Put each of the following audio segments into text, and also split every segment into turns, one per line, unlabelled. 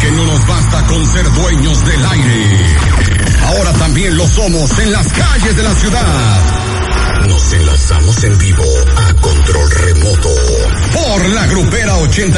que no nos basta con ser dueños del aire. Ahora también lo somos en las calles de la ciudad. Nos enlazamos en vivo a control remoto por la Grupera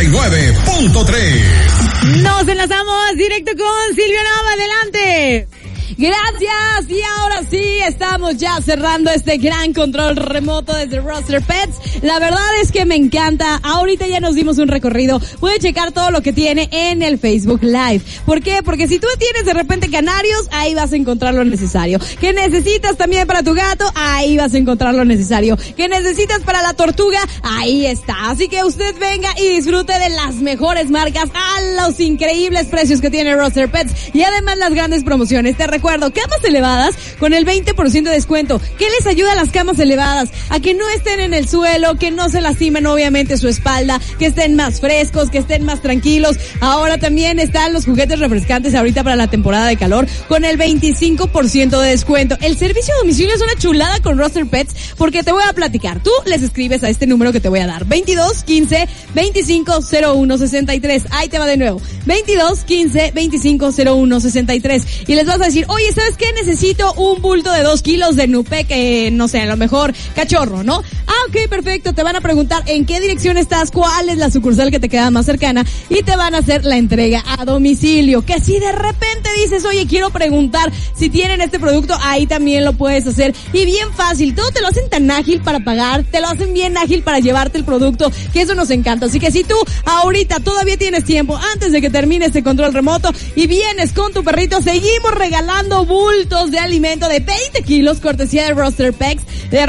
89.3.
Nos enlazamos directo con Silvia Nava, adelante. Gracias, y ahora sí, estamos ya cerrando este gran control remoto desde Roster Pets. La verdad es que me encanta, ahorita ya nos dimos un recorrido, puede checar todo lo que tiene en el Facebook Live. ¿Por qué? Porque si tú tienes de repente canarios, ahí vas a encontrar lo necesario. ¿Qué necesitas también para tu gato? Ahí vas a encontrar lo necesario. ¿Qué necesitas para la tortuga? Ahí está. Así que usted venga y disfrute de las mejores marcas a los increíbles precios que tiene Roster Pets y además las grandes promociones. Te recuerdo, camas elevadas con el 20% de descuento. ¿Qué les ayuda a las camas elevadas? A que no estén en el suelo, que no se lastimen obviamente su espalda, que estén más frescos, que estén más tranquilos. Ahora también están los juguetes refrescantes ahorita para la temporada de calor con el 25% de descuento. El servicio a domicilio es una chulada con Roster Pets porque te voy a platicar. Tú les escribes a este número que te voy a dar. 22 15 25 01 63. Ahí te va de nuevo. 22 15 25 01 63. Y les vas a decir, oye, ¿sabes qué? Necesito un bulto de 2 kilos de Nupec, no sé, a lo mejor cachorro, ¿no? Ok, perfecto. Te van a preguntar en qué dirección estás, cuál es la sucursal que te queda más cercana y te van a hacer la entrega a domicilio. Que si de repente dices, oye, quiero preguntar si tienen este producto, ahí también lo puedes hacer. Y bien fácil, todo te lo hacen tan ágil para pagar, te lo hacen bien ágil para llevarte el producto, que eso nos encanta. Así que si tú ahorita todavía tienes tiempo, antes de que termine este control remoto y vienes con tu perrito, seguimos regalando bultos de alimento de 20 kilos, cortesía de Roster Pets,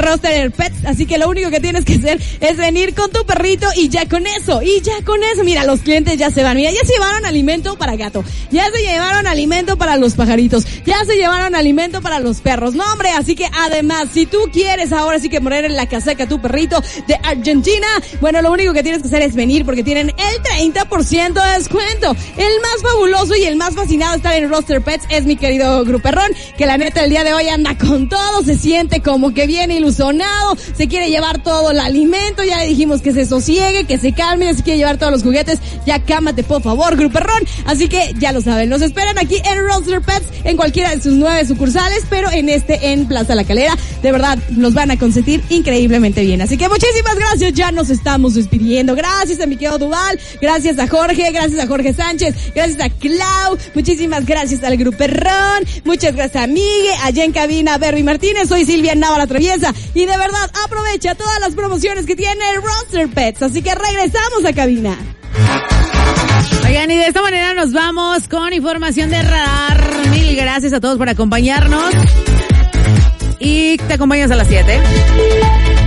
así que lo único que tienes que hacer es venir con tu perrito y ya con eso, mira, los clientes ya se van, mira, ya se llevaron alimento para gato, ya se llevaron alimento para los pajaritos, ya se llevaron alimento para los perros, no hombre, así que además, si tú quieres ahora sí que poner en la casaca a tu perrito de Argentina, bueno, lo único que tienes que hacer es venir porque tienen el 30% de descuento. El más fabuloso y el más fascinado de estar en Roster Pets es mi querido Gruperrón, que la neta el día de hoy anda con todo, se siente como que viene ilusionado, se quiere llevar todo el alimento, ya le dijimos que se sosiegue, que se calme, se quiere llevar todos los juguetes, ya cámate por favor, Gruperrón, así que ya lo saben, nos esperan aquí en Roster Pets, en cualquiera de sus 9 sucursales, pero en Plaza La Calera, de verdad, nos van a consentir increíblemente bien, así que muchísimas gracias, ya nos estamos despidiendo, gracias a mi querido Duval, gracias a Jorge Sánchez, gracias a Clau, muchísimas gracias al Gruperrón, muchas gracias a Migue, allá en cabina Berry Martínez, soy Silvia Nava la Traviesa y de verdad aprovecha todas las promociones que tiene Roster Pets, así que regresamos a cabina.
Oigan, y de esta manera nos vamos con información de radar. Mil gracias a todos por acompañarnos y te acompañas a las 7.